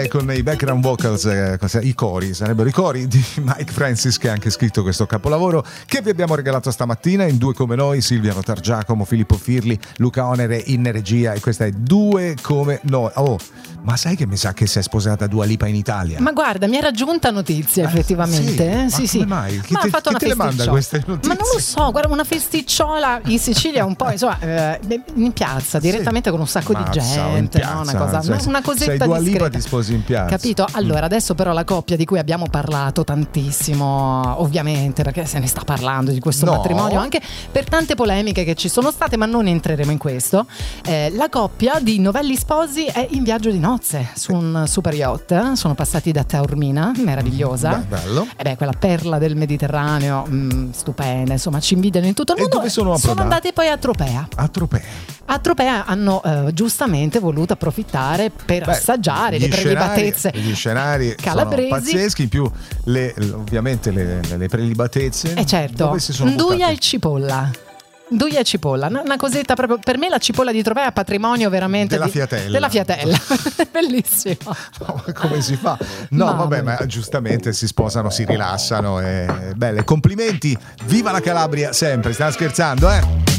originale con i background vocals, i cori, sarebbero i cori di Mike Francis, che ha anche scritto questo capolavoro che vi abbiamo regalato stamattina in Due Come Noi, Silvia Notargiacomo, Filippo Firli, Luca Onere in regia, e questa è Due Come Noi. Oh, ma sai che mi sa che si è sposata Dua Lipa in Italia? Ma guarda, mi era giunta notizia effettivamente. Sì, sì, ma come mai? Chi ma ha fatto una te le manda queste notizie? Ma non lo so, guarda, una festicciola in Sicilia un po', insomma, in piazza direttamente con un sacco di gente, piazza, no? Una cosa, cioè, una cosetta sei Dua Lipa, discreta. ti sposi in piazza. Capito? Allora, adesso però la coppia di cui abbiamo parlato tantissimo, ovviamente, perché se ne sta parlando di questo matrimonio, anche per tante polemiche che ci sono state, ma non entreremo in questo. La coppia di novelli sposi è in viaggio di nozze su un super yacht. Sono passati da Taormina, meravigliosa. Bello. Quella perla del Mediterraneo, stupenda, insomma, ci invidiano in tutto il mondo. E dove sono andati poi a Tropea. A Tropea hanno giustamente voluto approfittare per assaggiare le prelibatezze. Gli scenari calabresi sono pazzeschi, in più ovviamente le prelibatezze. Certo, dove si sono nduja e cipolla. Nduja e cipolla, una cosetta proprio. Per me la cipolla di Tropea è patrimonio veramente della fiatella. Bellissimo. No, come si fa? No, vabbè, ma giustamente si sposano, si rilassano. Belle, complimenti, viva la Calabria sempre, stiamo scherzando,